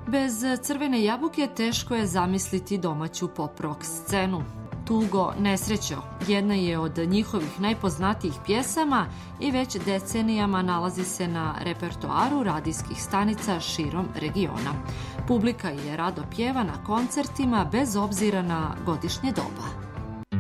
Bez Crvene jabuke teško je zamisliti domaću pop-rock scenu. Tugo, nesrećo jedna je od njihovih najpoznatijih pjesama i već decenijama nalazi se na repertoaru radijskih stanica širom regiona. Publika je rado pjeva na koncertima bez obzira na godišnje doba.